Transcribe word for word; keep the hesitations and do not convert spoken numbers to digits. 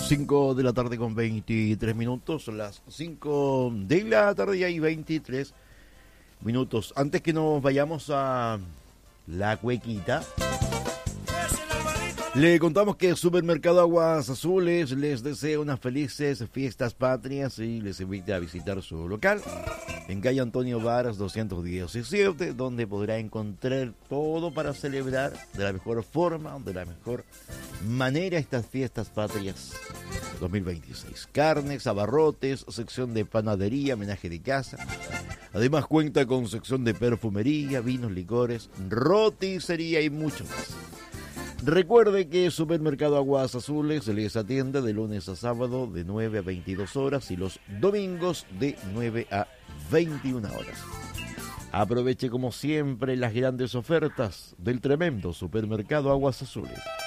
cinco de la tarde con veintitrés minutos, son las cinco de la tarde y hay veintitrés minutos. Antes que nos vayamos a la cuequita, le contamos que el Supermercado Aguas Azules les desea unas felices fiestas patrias y les invita a visitar su local en calle Antonio Varas doscientos diecisiete, donde podrá encontrar todo para celebrar de la mejor forma, de la mejor manera estas fiestas patrias dos mil veintiséis. Carnes, abarrotes, sección de panadería, menaje de casa. Además cuenta con sección de perfumería, vinos, licores, roticería y mucho más. Recuerde que Supermercado Aguas Azules les atiende de lunes a sábado de nueve a veintidós horas y los domingos de nueve a veintiuna horas. Aproveche como siempre las grandes ofertas del tremendo Supermercado Aguas Azules.